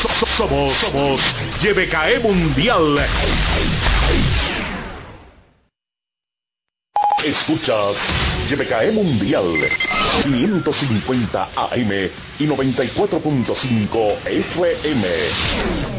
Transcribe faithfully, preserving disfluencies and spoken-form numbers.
Somos, somos Y B K E Mundial. Escuchas Y B K E Mundial, quinientos cincuenta A M y noventa y cuatro punto cinco F M.